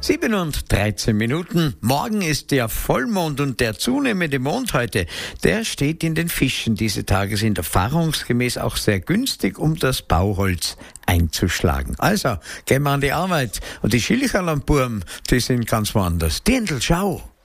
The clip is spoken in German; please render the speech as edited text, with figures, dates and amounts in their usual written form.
7:13. Morgen ist der Vollmond und der zunehmende Mond heute, der steht in den Fischen. Diese Tage sind erfahrungsgemäß auch sehr günstig, um das Bauholz einzuschlagen. Also, gehen wir an die Arbeit. Und die Schilcherlamburm, die sind ganz woanders. Dirndl, schau!